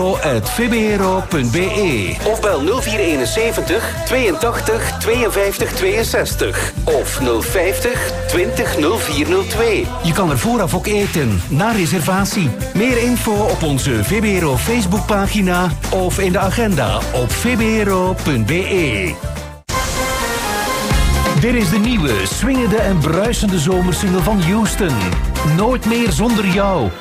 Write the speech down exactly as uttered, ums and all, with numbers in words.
at vibero punt be of bel nul vier eenenzeventig tweeëntachtig tweeënvijftig tweeënzestig of nul vijftig twintig nul vier nul twee. Je kan er vooraf ook eten, na reservatie. Meer info op onze Vibero Facebookpagina of in de agenda op vibero punt be. Dit is de nieuwe, swingende en bruisende zomersingle van Houston. Nooit meer zonder jou.